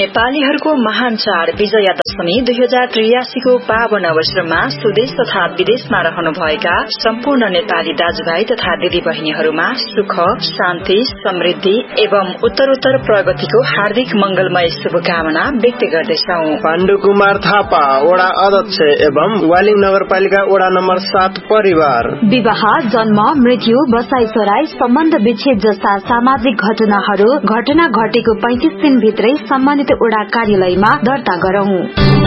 नेपालीहरूको महान चाड विजया दशमी 2083 को पावन अवसरमा स्वदेश तथा विदेशमा रहनुभएका सम्पूर्ण नेपाली दाजुभाइ तथा दिदी बहिनीहरूमा सुख शान्ति समृद्धि एवं उत्तरोत्तर प्रगतिको हार्दिक मंगलमय शुभकामना व्यक्त गर्दछौ। पाण्डु कुमार थापा वडा अध्यक्ष एवं वालिङ नगरपालिका वडा नम्बर 7 परिवार विवाह जन्म मृत्यु बसाई सराई सम्बन्ध विच्छेद जस्ता सामाजिक घटना घटेको 35 दिन भित्रै सम्मानित वडा कार्यालयमा दर्ता गरौं।